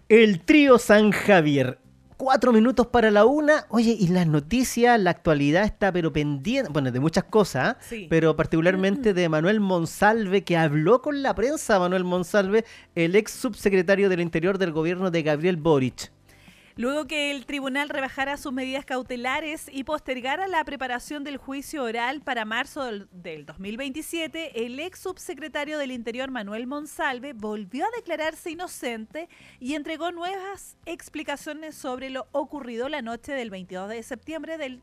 El trío San Javier. 4 minutos para la 1. Oye, y las noticias, la actualidad está pero pendiente, bueno, de muchas cosas, Sí. pero particularmente de Manuel Monsalve, que habló con la prensa. Manuel Monsalve, el ex subsecretario del Interior del gobierno de Gabriel Boric. Luego que el tribunal rebajara sus medidas cautelares y postergara la preparación del juicio oral para marzo del 2027, el ex subsecretario del Interior Manuel Monsalve volvió a declararse inocente y entregó nuevas explicaciones sobre lo ocurrido la noche del 22 de septiembre del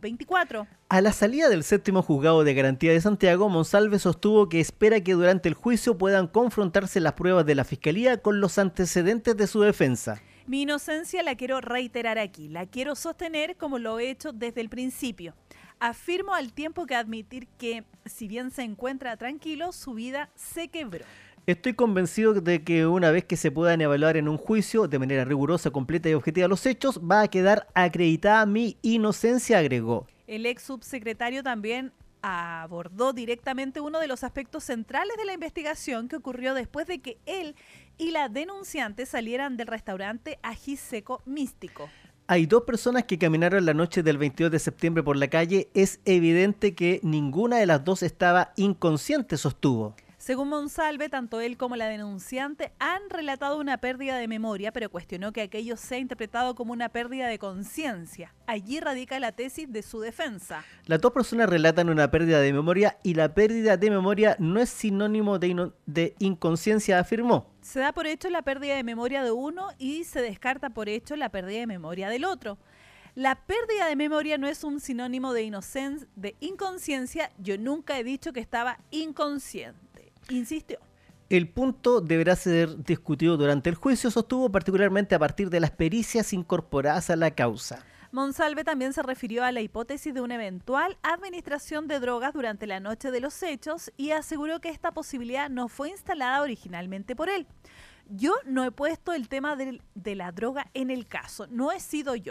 2024. A la salida del séptimo juzgado de garantía de Santiago, Monsalve sostuvo que espera que durante el juicio puedan confrontarse las pruebas de la Fiscalía con los antecedentes de su defensa. Mi inocencia la quiero reiterar aquí, la quiero sostener como lo he hecho desde el principio. Afirmo al tiempo que admitir que, si bien se encuentra tranquilo, su vida se quebró. Estoy convencido de que una vez que se puedan evaluar en un juicio de manera rigurosa, completa y objetiva los hechos, va a quedar acreditada mi inocencia, agregó. El ex subsecretario también abordó directamente uno de los aspectos centrales de la investigación que ocurrió después de que él y la denunciante salieran del restaurante Ají Seco Místico. Hay 2 personas que caminaron la noche del 22 de septiembre por la calle. Es evidente que ninguna de las 2 estaba inconsciente, sostuvo. Según Monsalve, tanto él como la denunciante han relatado una pérdida de memoria, pero cuestionó que aquello sea interpretado como una pérdida de conciencia. Allí radica la tesis de su defensa. Las 2 personas relatan una pérdida de memoria y la pérdida de memoria no es sinónimo de inconsciencia, afirmó. Se da por hecho la pérdida de memoria de uno y se descarta por hecho la pérdida de memoria del otro. La pérdida de memoria no es un sinónimo de inconsciencia. Yo nunca he dicho que estaba inconsciente, insistió. El punto deberá ser discutido durante el juicio, sostuvo, particularmente a partir de las pericias incorporadas a la causa. Monsalve también se refirió a la hipótesis de una eventual administración de drogas durante la noche de los hechos y aseguró que esta posibilidad no fue instalada originalmente por él. Yo no he puesto el tema de la droga en el caso, no he sido yo.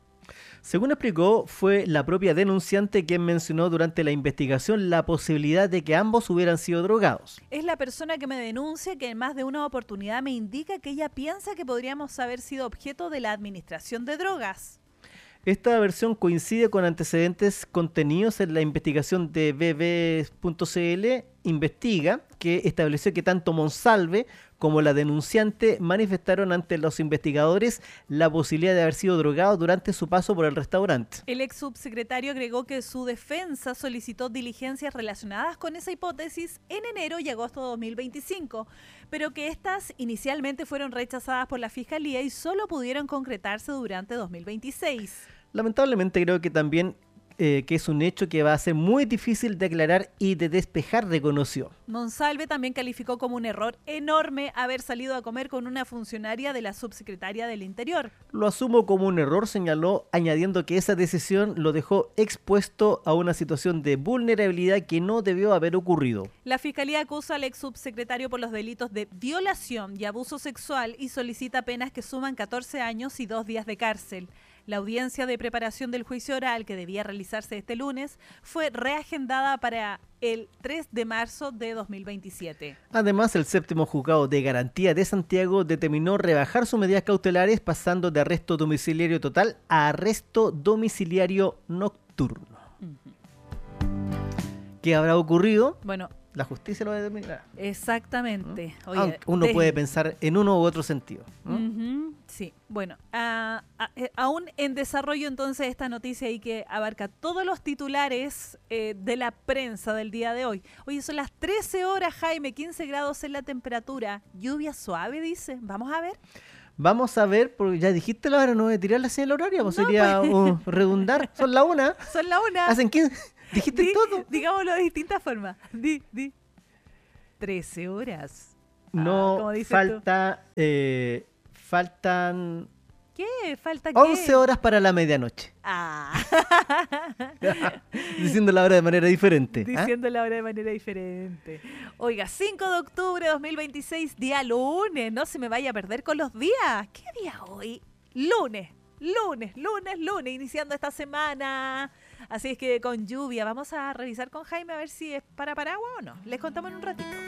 Según explicó, fue la propia denunciante quien mencionó durante la investigación la posibilidad de que ambos hubieran sido drogados. Es la persona que me denuncia que en más de una oportunidad me indica que ella piensa que podríamos haber sido objeto de la administración de drogas. Esta versión coincide con antecedentes contenidos en la investigación de bb.cl Investiga, que estableció que tanto Monsalve como la denunciante manifestaron ante los investigadores la posibilidad de haber sido drogados durante su paso por el restaurante. El ex subsecretario agregó que su defensa solicitó diligencias relacionadas con esa hipótesis en enero y agosto de 2025, pero que estas inicialmente fueron rechazadas por la Fiscalía y solo pudieron concretarse durante 2026. Lamentablemente creo que también que es un hecho que va a ser muy difícil de aclarar y de despejar, reconoció. Monsalve también calificó como un error enorme haber salido a comer con una funcionaria de la subsecretaria del Interior. Lo asumo como un error, señaló, añadiendo que esa decisión lo dejó expuesto a una situación de vulnerabilidad que no debió haber ocurrido. La Fiscalía acusa al ex subsecretario por los delitos de violación y abuso sexual y solicita penas que suman 14 años y 2 días de cárcel. La audiencia de preparación del juicio oral, que debía realizarse este lunes, fue reagendada para el 3 de marzo de 2027. Además, el séptimo juzgado de garantía de Santiago determinó rebajar sus medidas cautelares, pasando de arresto domiciliario total a arresto domiciliario nocturno. ¿Qué habrá ocurrido? Bueno, La justicia lo determinará. exactamente. Oye, Aunque uno puede pensar en uno u otro sentido. Sí, bueno, aún en desarrollo entonces esta noticia ahí que abarca todos los titulares de la prensa del día de hoy. Oye, son las 13 horas, Jaime, 15 grados en la temperatura, lluvia suave, dice. Vamos a ver. Vamos a ver, porque ya dijiste la hora, no voy a tirar la señal horaria, pues No, sería redundar. Son la 1. Son la una. Hacen 15. Dijiste todo. Digámoslo de distintas formas. 13 horas. No, ¿cómo dices falta, faltan ¿Qué? ¿Falta qué? 11 horas para la medianoche. Diciendo la hora de manera diferente. Diciendo la hora de manera diferente. Oiga, 5 de octubre de 2026, día lunes. No se me vaya a perder con los días. ¿Qué día hoy? Lunes, iniciando esta semana. Así es que con lluvia. Vamos a revisar con Jaime a ver si es para paraguas o no. Les contamos en un ratito.